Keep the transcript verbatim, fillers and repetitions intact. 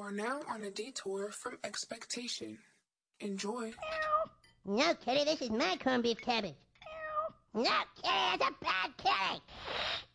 are now on a detour from expectation. Enjoy. No, Kitty, this is my corned beef cabbage. No, Kitty, that's a bad Kitty.